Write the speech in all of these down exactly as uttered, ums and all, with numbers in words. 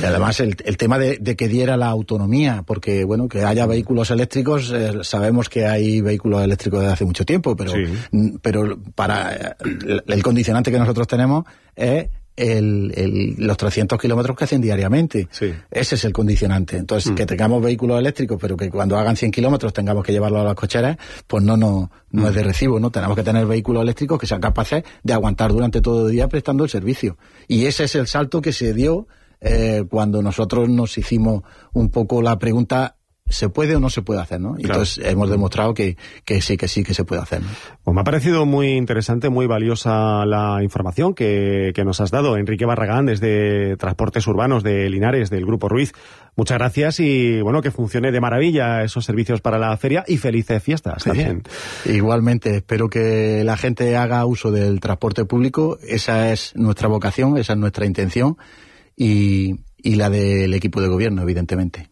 Y además el, el tema de, de que diera la autonomía, porque bueno, que haya vehículos eléctricos, eh, sabemos que hay vehículos eléctricos desde hace mucho tiempo, pero, sí. pero para el, el condicionante que nosotros tenemos es El, el, los trescientos kilómetros que hacen diariamente. Sí. Ese es el condicionante. Entonces, mm. que tengamos vehículos eléctricos, pero que cuando hagan cien kilómetros tengamos que llevarlos a las cocheras, pues no, no, no mm. es de recibo, ¿no? Tenemos que tener vehículos eléctricos que sean capaces de aguantar durante todo el día prestando el servicio. Y ese es el salto que se dio eh, cuando nosotros nos hicimos un poco la pregunta: ¿se puede o no se puede hacer, no? Y claro. Entonces hemos demostrado que, que sí, que sí, que se puede hacer, ¿no? Pues me ha parecido muy interesante, muy valiosa la información que, que nos has dado, Enrique Barragán, desde Transportes Urbanos de Linares, del Grupo Ruiz. Muchas gracias y, bueno, que funcione de maravilla esos servicios para la feria y felices fiestas también. Igualmente, espero que la gente haga uso del transporte público. Esa es nuestra vocación, esa es nuestra intención y, y la del equipo de gobierno, evidentemente.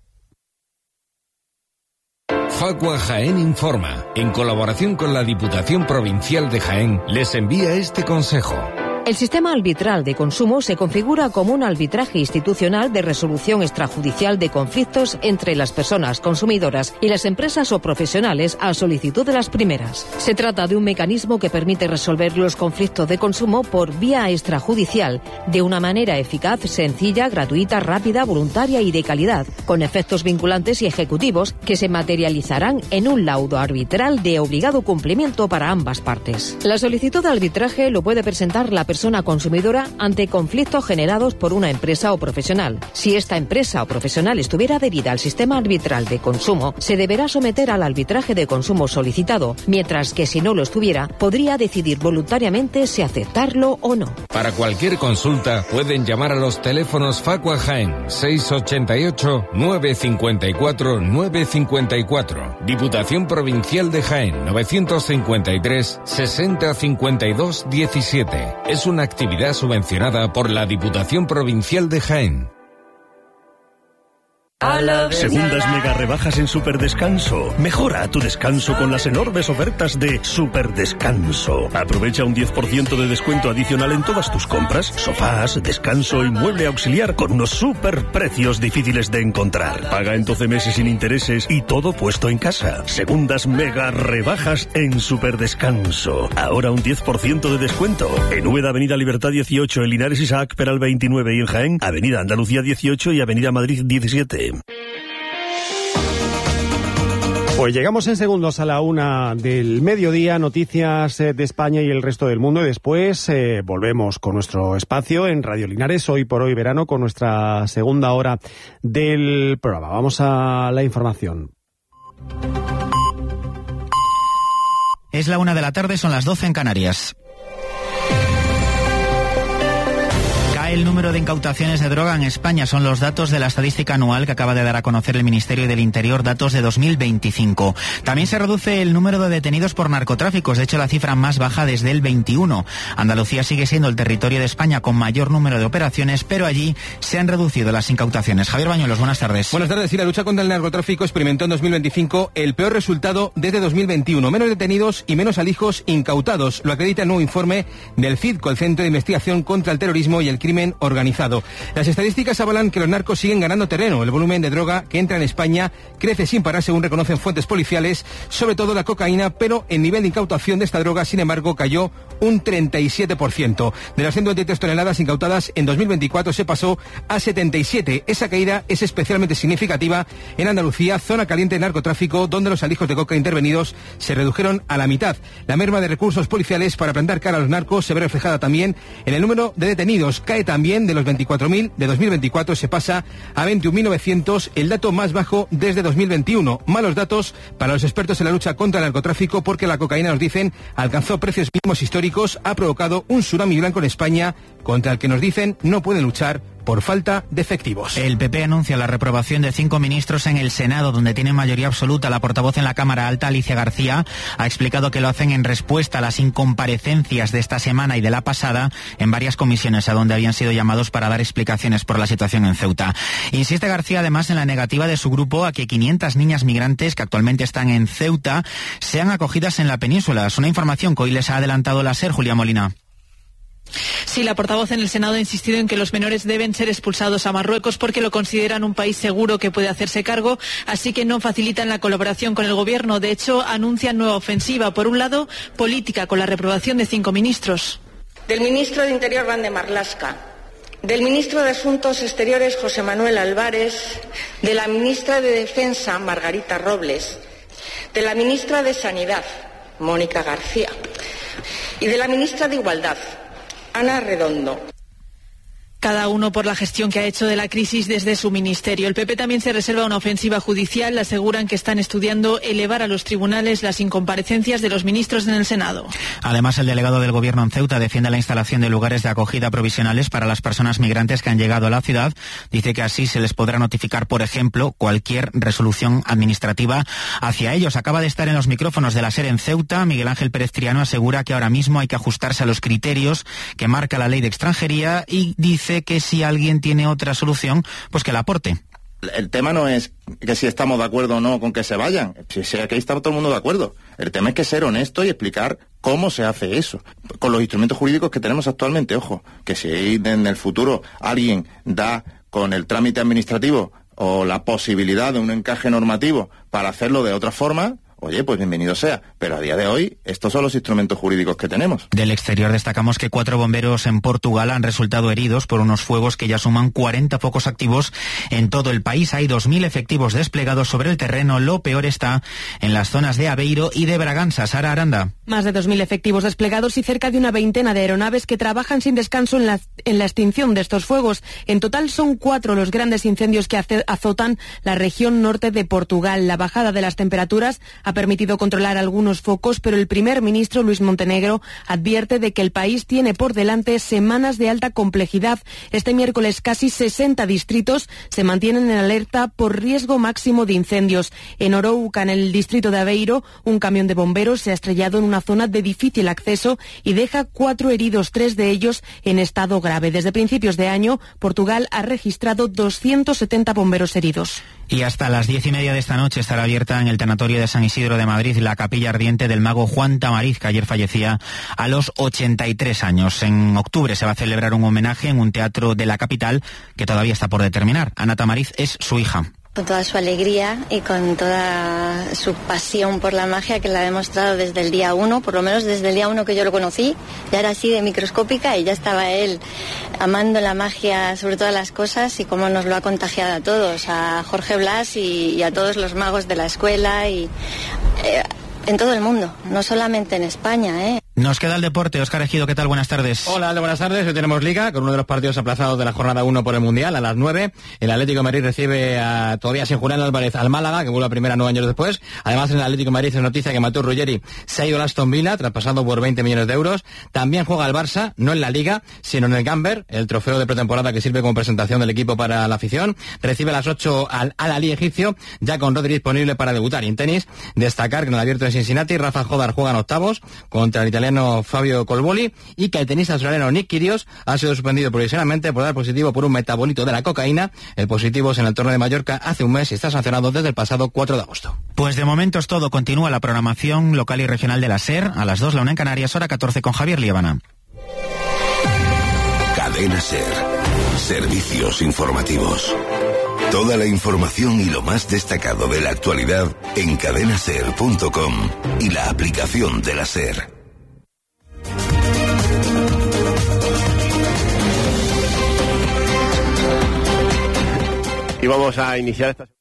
Facua Jaén Informa, en colaboración con la Diputación Provincial de Jaén, les envía este consejo. El sistema arbitral de consumo se configura como un arbitraje institucional de resolución extrajudicial de conflictos entre las personas consumidoras y las empresas o profesionales a solicitud de las primeras. Se trata de un mecanismo que permite resolver los conflictos de consumo por vía extrajudicial de una manera eficaz, sencilla, gratuita, rápida, voluntaria y de calidad, con efectos vinculantes y ejecutivos que se materializarán en un laudo arbitral de obligado cumplimiento para ambas partes. La solicitud de arbitraje lo puede presentar la persona consumidora ante conflictos generados por una empresa o profesional. Si esta empresa o profesional estuviera adherida al sistema arbitral de consumo, se deberá someter al arbitraje de consumo solicitado, mientras que si no lo estuviera, podría decidir voluntariamente si aceptarlo o no. Para cualquier consulta, pueden llamar a los teléfonos Facua Jaén seis ochenta y ocho, nueve cincuenta y cuatro, nueve cincuenta y cuatro, Diputación Provincial de Jaén novecientos cincuenta y tres, sesenta cincuenta y dos diecisiete. Es una actividad subvencionada por la Diputación Provincial de Jaén. Segundas mega rebajas en Superdescanso. Mejora tu descanso con las enormes ofertas de Superdescanso. Aprovecha un diez por ciento de descuento adicional en todas tus compras, sofás, descanso y mueble auxiliar con unos super precios difíciles de encontrar. Paga en doce meses sin intereses y todo puesto en casa. Segundas mega rebajas en Superdescanso. Ahora un diez por ciento de descuento. En Úbeda, Avenida Libertad dieciocho, en Linares Isaac Peral veintinueve y en Jaén, Avenida Andalucía dieciocho y Avenida Madrid diecisiete. Pues llegamos en segundos a la una del mediodía, noticias de España y el resto del mundo, y después eh, volvemos con nuestro espacio en Radio Linares, hoy por hoy verano, con nuestra segunda hora del programa. Vamos a la información. Es la una de la tarde, son las doce en Canarias. El número de incautaciones de droga en España son los datos de la estadística anual que acaba de dar a conocer el Ministerio del Interior, datos de dos mil veinticinco. También se reduce el número de detenidos por narcotráficos, de hecho la cifra más baja desde el veintiuno. Andalucía sigue siendo el territorio de España con mayor número de operaciones, pero allí se han reducido las incautaciones. Javier Bañuelos, buenas tardes. Buenas tardes. Sí, la lucha contra el narcotráfico experimentó en dos mil veinticinco el peor resultado desde dos mil veintiuno. Menos detenidos y menos alijos incautados. Lo acredita el nuevo informe del CIDCO, el Centro de Investigación contra el Terrorismo y el Crimen Organizado. Las estadísticas avalan que los narcos siguen ganando terreno. El volumen de droga que entra en España crece sin parar, según reconocen fuentes policiales, sobre todo la cocaína, pero el nivel de incautación de esta droga, sin embargo, cayó un treinta y siete por ciento. De las ciento veintitrés toneladas incautadas en dos mil veinticuatro se pasó a setenta y siete. Esa caída es especialmente significativa en Andalucía, zona caliente de narcotráfico, donde los alijos de coca intervenidos se redujeron a la mitad. La merma de recursos policiales para plantar cara a los narcos se ve reflejada también en el número de detenidos. Cae también de los veinticuatro mil de dos mil veinticuatro, se pasa a veintiún mil novecientos, el dato más bajo desde dos mil veintiuno. Malos datos para los expertos en la lucha contra el narcotráfico, porque la cocaína, nos dicen, alcanzó precios mínimos históricos, ha provocado un tsunami blanco en España contra el que, nos dicen, no pueden luchar por falta de efectivos. El P P anuncia la reprobación de cinco ministros en el Senado, donde tienen mayoría absoluta. La portavoz en la Cámara Alta, Alicia García, ha explicado que lo hacen en respuesta a las incomparecencias de esta semana y de la pasada en varias comisiones a donde habían sido llamados para dar explicaciones por la situación en Ceuta. Insiste García además en la negativa de su grupo a que quinientas niñas migrantes que actualmente están en Ceuta sean acogidas en la península. Es una información que hoy les ha adelantado la SER, Julia Molina. Sí, la portavoz en el Senado ha insistido en que los menores deben ser expulsados a Marruecos porque lo consideran un país seguro que puede hacerse cargo, así que no facilitan la colaboración con el gobierno. De hecho, anuncian nueva ofensiva. Por un lado, política, con la reprobación de cinco ministros. Del ministro de Interior, Valdemar Lasca. Del ministro de Asuntos Exteriores, José Manuel Álvarez. De la ministra de Defensa, Margarita Robles. De la ministra de Sanidad, Mónica García. Y de la ministra de Igualdad, Ana Redondo. Cada uno por la gestión que ha hecho de la crisis desde su ministerio. El P P también se reserva una ofensiva judicial. Aseguran que están estudiando elevar a los tribunales las incomparecencias de los ministros en el Senado. Además, el delegado del Gobierno en Ceuta defiende la instalación de lugares de acogida provisionales para las personas migrantes que han llegado a la ciudad. Dice que así se les podrá notificar, por ejemplo, cualquier resolución administrativa hacia ellos. Acaba de estar en los micrófonos de la SER en Ceuta. Miguel Ángel Pérez Triano asegura que ahora mismo hay que ajustarse a los criterios que marca la ley de extranjería y dice que si alguien tiene otra solución, pues que la aporte. El tema no es que si estamos de acuerdo o no con que se vayan, si sea que ahí está todo el mundo de acuerdo. El tema es que ser honesto y explicar cómo se hace eso, con los instrumentos jurídicos que tenemos actualmente. Ojo, que si en el futuro alguien da con el trámite administrativo o la posibilidad de un encaje normativo para hacerlo de otra forma, oye, pues bienvenido sea. Pero a día de hoy, estos son los instrumentos jurídicos que tenemos. Del exterior destacamos que cuatro bomberos en Portugal han resultado heridos por unos fuegos que ya suman cuarenta focos activos en todo el país. Hay dos mil efectivos desplegados sobre el terreno. Lo peor está en las zonas de Aveiro y de Braganza. Sara Aranda. Más de dos mil efectivos desplegados y cerca de una veintena de aeronaves que trabajan sin descanso en la, en la extinción de estos fuegos. En total son cuatro los grandes incendios que azotan la región norte de Portugal. La bajada de las temperaturas ha permitido controlar algunos focos, pero el primer ministro Luis Montenegro advierte de que el país tiene por delante semanas de alta complejidad. Este miércoles casi sesenta distritos se mantienen en alerta por riesgo máximo de incendios. En Orouca, en el distrito de Aveiro, un camión de bomberos se ha estrellado en una zona de difícil acceso y deja cuatro heridos, tres de ellos en estado grave. Desde principios de año, Portugal ha registrado doscientos setenta bomberos heridos. Y hasta las diez y media de esta noche estará abierta en el tanatorio de San Isidro de Madrid la capilla ardiente del mago Juan Tamariz, que ayer fallecía a los ochenta y tres años. En octubre se va a celebrar un homenaje en un teatro de la capital que todavía está por determinar. Ana Tamariz es su hija. Con toda su alegría y con toda su pasión por la magia, que la ha demostrado desde el día uno, por lo menos desde el día uno que yo lo conocí. Ya era así de microscópica y ya estaba él amando la magia sobre todas las cosas, y cómo nos lo ha contagiado a todos, a Jorge Blas y, y a todos los magos de la escuela y eh, en todo el mundo, no solamente en España, ¿eh? Nos queda el deporte. Óscar Ejido, ¿qué tal? Buenas tardes. Hola, buenas tardes. Hoy tenemos Liga, con uno de los partidos aplazados de la jornada uno por el Mundial, a las nueve. El Atlético de Madrid recibe a, todavía sin Julián Álvarez, al Málaga, que vuelve a primera nueve años después. Además, en el Atlético de Madrid es noticia que Mateo Ruggeri se ha ido al Aston Villa, traspasado por veinte millones de euros. También juega el Barça, no en la Liga, sino en el Gamber, el trofeo de pretemporada que sirve como presentación del equipo para la afición. Recibe a las ocho al Al-Ahly egipcio, ya con Rodri disponible para debutar. Y en tenis, destacar que en el Abierto de Cincinnati, Rafa Jodar juega en octavos contra el italiano Fabio Colboli, y que el tenista australiano Nick Kyrgios ha sido suspendido provisionalmente por dar positivo por un metabolito de la cocaína. El positivo es en el torneo de Mallorca hace un mes y está sancionado desde el pasado cuatro de agosto. Pues de momento es todo. Continúa la programación local y regional de la SER. A las dos, la una en Canarias, hora catorce, con Javier Liébana. Cadena SER. Servicios informativos. Toda la información y lo más destacado de la actualidad en cadena ser punto com y la aplicación de la SER. Y vamos a iniciar esta...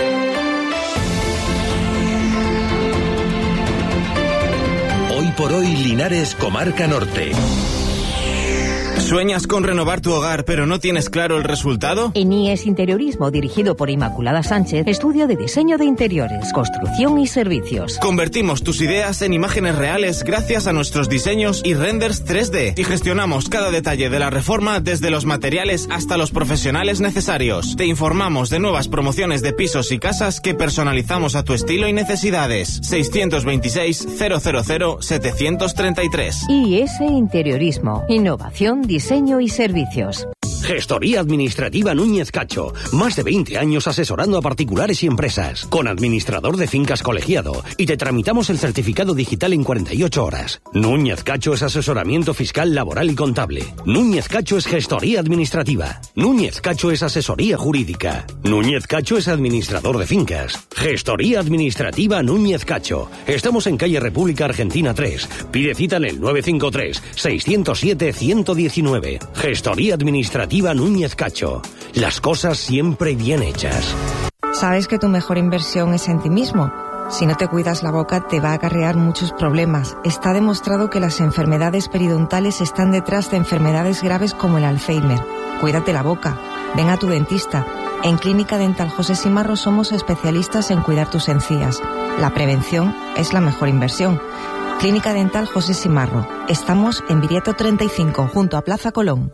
Hoy por hoy, Linares, Comarca Norte. ¿Sueñas con renovar tu hogar, pero no tienes claro el resultado? En I E S Interiorismo, dirigido por Inmaculada Sánchez, estudio de diseño de interiores, construcción y servicios. Convertimos tus ideas en imágenes reales gracias a nuestros diseños y renders tres D. Y gestionamos cada detalle de la reforma, desde los materiales hasta los profesionales necesarios. Te informamos de nuevas promociones de pisos y casas que personalizamos a tu estilo y necesidades. seiscientos veintiséis, cero cero cero, setecientos treinta y tres. I E S Interiorismo. Innovación, diseño y servicios. Gestoría Administrativa Núñez Cacho. Más de veinte años asesorando a particulares y empresas. Con administrador de fincas colegiado. Y te tramitamos el certificado digital en cuarenta y ocho horas. Núñez Cacho es asesoramiento fiscal, laboral y contable. Núñez Cacho es gestoría administrativa. Núñez Cacho es asesoría jurídica. Núñez Cacho es administrador de fincas. Gestoría Administrativa Núñez Cacho. Estamos en calle República Argentina tres. Pide cita en el nueve cinco tres, seis cero siete, uno uno nueve. Gestoría Administrativa Núñez Cacho. Las cosas siempre bien hechas. ¿Sabes que tu mejor inversión es en ti mismo? Si no te cuidas la boca te va a acarrear muchos problemas. Está demostrado que las enfermedades periodontales están detrás de enfermedades graves como el Alzheimer. Cuídate la boca. Ven a tu dentista. En Clínica Dental José Simarro somos especialistas en cuidar tus encías. La prevención es la mejor inversión. Clínica Dental José Simarro. Estamos en Viriato treinta y cinco, junto a Plaza Colón.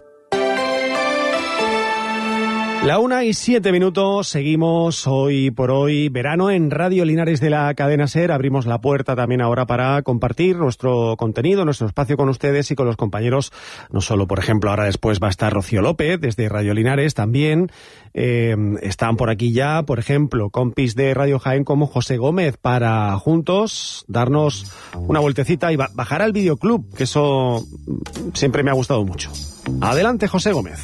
La una y siete minutos, seguimos hoy por hoy, verano en Radio Linares de la cadena SER. Abrimos la puerta también ahora para compartir nuestro contenido, nuestro espacio con ustedes y con los compañeros. No solo, por ejemplo, ahora después va a estar Rocío López desde Radio Linares también. Eh, están por aquí ya, por ejemplo, compis de Radio Jaén como José Gómez para juntos darnos una vueltecita y bajar al videoclub, que eso siempre me ha gustado mucho. Adelante, José Gómez.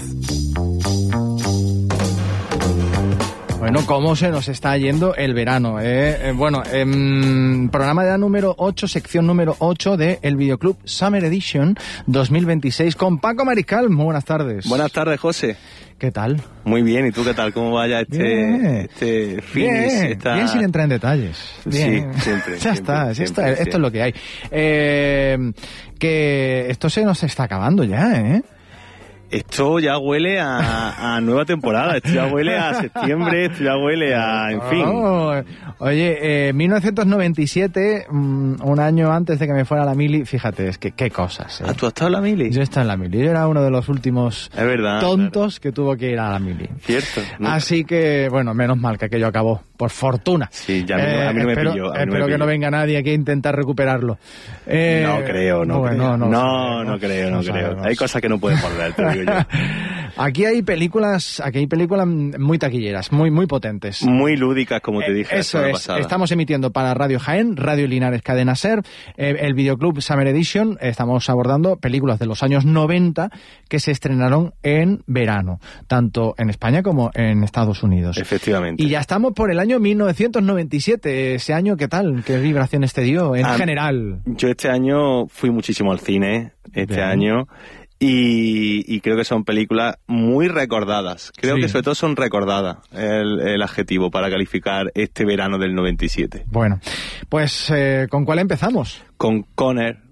Bueno, cómo se nos está yendo el verano, ¿eh? Eh, bueno, eh, programa ya número ocho, sección número ocho de el Videoclub Summer Edition dos mil veintiséis con Paco Mariscal. Muy buenas tardes. Buenas tardes, José. ¿Qué tal? Muy bien, ¿y tú qué tal? ¿Cómo vaya este, bien. este finish? Bien, esta... bien sin entrar en detalles. Bien. Sí, siempre. ya siempre, está, siempre, está siempre. Esto es lo que hay. Eh, que esto se nos está acabando ya, ¿eh? Esto ya huele a, a nueva temporada, esto ya huele a septiembre, esto ya huele a, en fin. Oh, oye, eh, mil novecientos noventa y siete, um, un año antes de que me fuera a la mili, fíjate, es que qué cosas. ¿eh? ¿Ah, tú has estado en la mili? Yo he estado en la mili, yo era uno de los últimos es verdad, tontos claro. que tuvo que ir a la mili. Cierto. ¿No? Así que, bueno, menos mal que aquello acabó, por fortuna. Sí, ya a mí, eh, a mí no me espero, pilló. A mí espero no me que pilló. no venga nadie aquí a intentar recuperarlo. Eh, no creo, no bueno, creo. No, no, no, no, no creo, no, no creo. Sabemos. Hay cosas que no pueden volver, te digo yo. Aquí hay películas, aquí hay películas muy taquilleras, muy muy potentes. Muy lúdicas, como te dije. Eh, eso es, pasada. Estamos emitiendo para Radio Jaén, Radio Linares Cadena SER, eh, el Videoclub Summer Edition. Estamos abordando películas de los años noventa que se estrenaron en verano, tanto en España como en Estados Unidos. Efectivamente. Y ya estamos por el año mil novecientos noventa y siete, ese año, ¿qué tal? ¿Qué vibraciones te dio en ah, general? Yo este año fui muchísimo al cine, este Bien. año... Y, y creo que son películas muy recordadas. Creo sí. que sobre todo son recordadas el, el adjetivo para calificar este verano del noventa y siete. Bueno, pues eh, ¿con cuál empezamos? Con Conner,